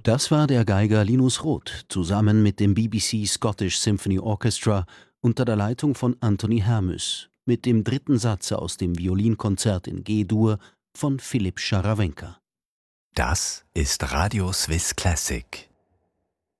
Das war der Geiger Linus Roth zusammen mit dem BBC Scottish Symphony Orchestra unter der Leitung von Anthony Hermüß mit dem dritten Satz aus dem Violinkonzert in G-Dur von Philipp Scharawenka. Das ist Radio Swiss Classic.